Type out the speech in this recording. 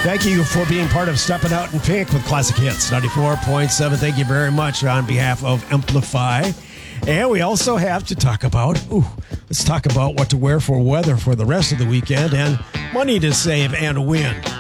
Thank you for being part of Stepping Out in Pink with Classic Hits 94.7. Thank you very much on behalf of Amplify. And we also have to talk about, let's talk about what to wear for weather for the rest of the weekend and money to save and win.